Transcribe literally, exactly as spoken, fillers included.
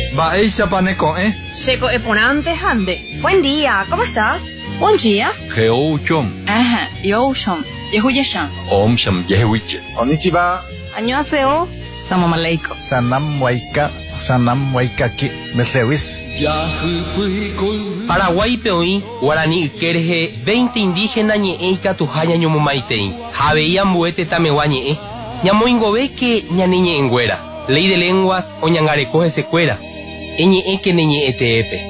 Baeisha paneco, ¿eh? Checo eponante hande. Buen día, ¿cómo estás? Buen día. Geouchom. Ajá, yoshom. Yehuyeshan. Omsham yehuiche. Konnichiwa. Annyeonghaseyo. Salam aleikum. Sanam waika. Sanam waikaki. Meslewis. Paraguay peoí, Guarani Kerje, veinte indígenas ñe eika tu haya ñomomaitei. Javeía muete tameguañe. Ñamoingove que ñaniñe enguera. Ley de lenguas o ñangarecoge secuera. Eñe que neñe eteepe.